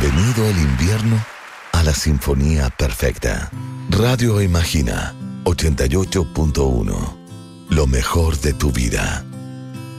Bienvenido el invierno a la sinfonía perfecta. Radio Imagina 88.1. Lo mejor de tu vida.